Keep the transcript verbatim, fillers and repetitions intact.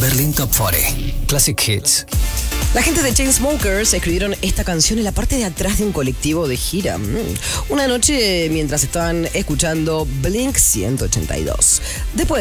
Berlin Top cuarenta. Classic Hits. La gente de Chainsmokers escribieron esta canción en la parte de atrás de un colectivo de gira. Mm. Una noche mientras estaban escuchando Blink ciento ochenta y dos. Después